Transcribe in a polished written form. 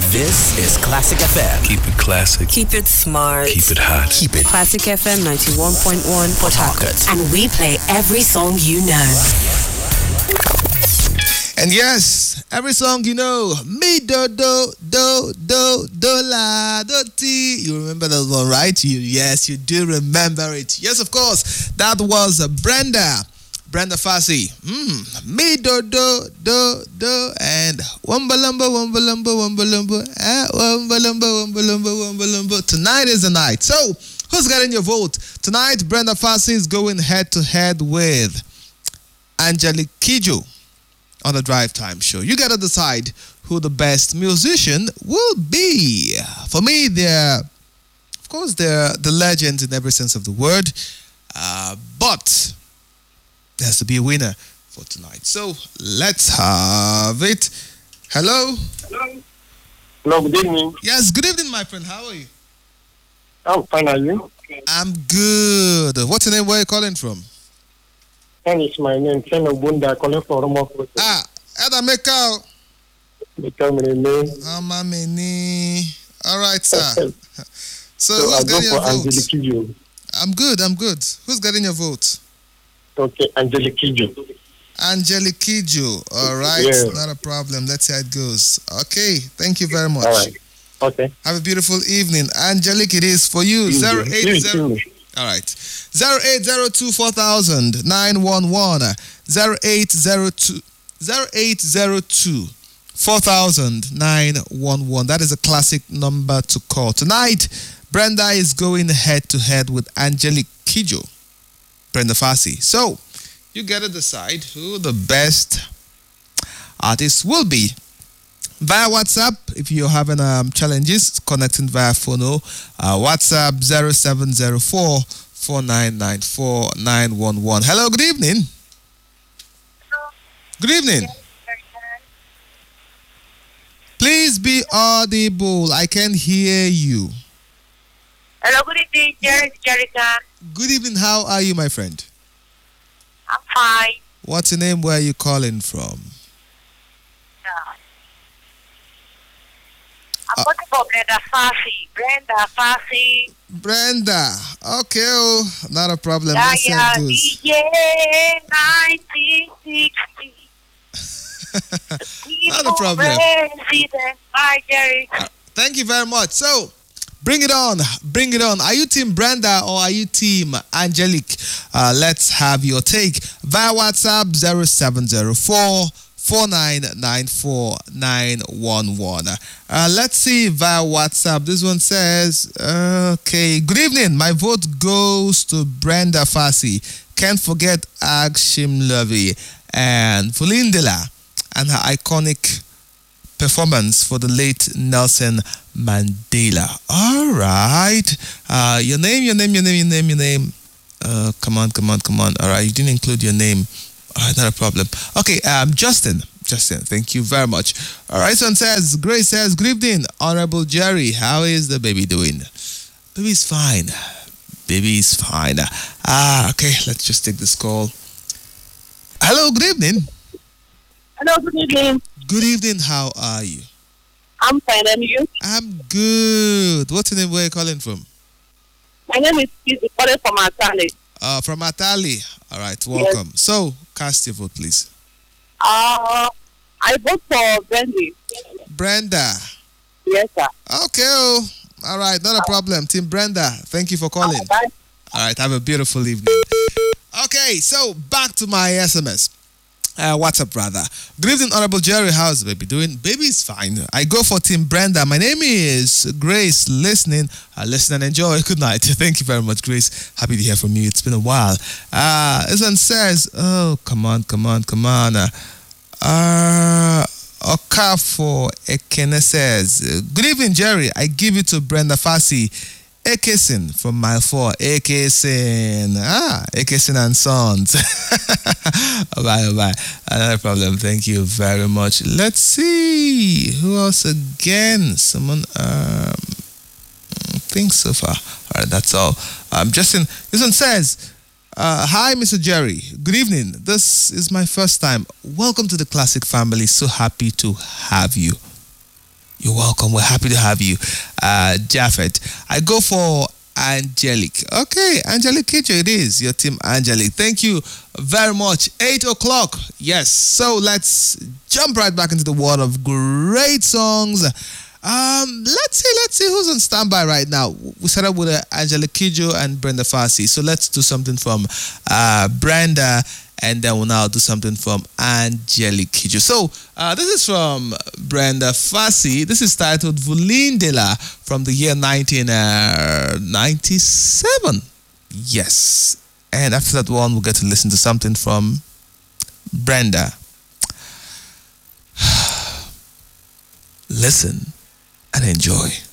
This is Classic FM. Keep it classic. Keep it smart. Keep it hot. Keep it Classic FM 91.1 Port Harcourt. And we play every song you know. And yes, every song you know. Me do la do ti. You remember that one, right? Yes, you do remember it. Yes, of course. That was Brenda Fassie. Me do and wumbalumba. Tonight is the night. So, who's getting your vote? Tonight, Brenda Fassie is going head to head with Angelique Kidjo on the Drive Time Show. You gotta decide who the best musician will be. For me, they're the legends in every sense of the word, but there has to be a winner for tonight. So let's have it. Hello. Hello, good evening. Yes, good evening, my friend. How are you? I'm fine, are you? I'm good. What's your name? Where are you calling from? And it's my name, Ken Obunda, calling from Romo. Edameka. Become my name. Amameni. All right, sir. So I who's go getting your for vote? Angelique Kidjo. I'm good. Who's getting your vote? Okay, Angelique Kidjo. Angelique Kidjo. All right, Yeah. Not a problem. Let's see how it goes. Okay, thank you very much. All right. Okay. Have a beautiful evening. Angelique, it is for you. 080. All right. 0802 4000 911. 0802 4000 911. That is a classic number to call. Tonight, Brenda is going head to head with Angelique Kidjo. Brenda Fassie. So, you gotta decide who the best artist will be. Via WhatsApp, if you're having challenges connecting via phono, WhatsApp 0704 4994 911. Hello, good evening. Good evening. Please be audible. I can hear you. Hello, good evening, Jerica. Good evening. How are you, my friend? I'm fine. What's your name? Where are you calling from? I'm looking for Brenda Fassie. Brenda. Okay, oh, not a problem. Let's see how it goes. DJ 1960. Not a problem. President, hi, Jerry. Thank you very much. So, bring it on. Are you team Brenda or are you team Angelique? Let's have your take via WhatsApp 0704 4994 911. Let's see via WhatsApp. This one says, okay, good evening. My vote goes to Brenda Fassie. Can't forget Ag Shimlovey and Fulindela and her iconic performance for the late Nelson Mandela. All right. Your name. Come on. All right. You didn't include your name. All right, not a problem. Okay, Justin, thank you very much. All right, Grace says, good evening, Honorable Jerry. How is the baby doing? Baby's fine. Okay, let's just take this call. Hello, good evening. Hello, good evening. Good evening, how are you? I'm fine, and you? I'm good. What's your name? Where are you calling from? My name is Kizzy, calling from Atali. From Atali. All right, welcome. Yes. So, cast your vote, please. I vote for Brenda. Yes, sir. Okay. All right, not a problem. Team Brenda, thank you for calling. Bye. All right, have a beautiful evening. Okay, so back to my SMS. WhatsApp rather. Good evening, Honorable Jerry. How's the baby doing? Baby is fine. I go for Team Brenda. My name is Grace. Listen and enjoy. Good night. Thank you very much, Grace. Happy to hear from you. It's been a while. This one says, oh, come on. Okafo Ekene says, good evening, Jerry. I give it to Brenda Fassie. Ekesin from Mile 4. Ekesin. Ekesin and Sons. Bye. Another problem. Thank you very much. Let's see. Who else again? Someone, I think so far. All right, that's all. Justin, this one says, hi, Mr. Jerry. Good evening. This is my first time. Welcome to the Classic family. So happy to have you. You're welcome. We're happy to have you, Japheth. I go for Angelic. Okay, Angelic Kijo, it is. Your team Angelic. Thank you very much. 8 o'clock. Yes. So let's jump right back into the world of great songs. Let's see who's on standby right now. We started with Angelic Kijo and Brenda Fassie. So let's do something from Brenda, and then we'll now do something from Angelic Kijo. So this is from Brenda Fassie. This is titled Vulindela from the year 1997. Yes. And after that one, we'll get to listen to something from Brenda. Listen and enjoy.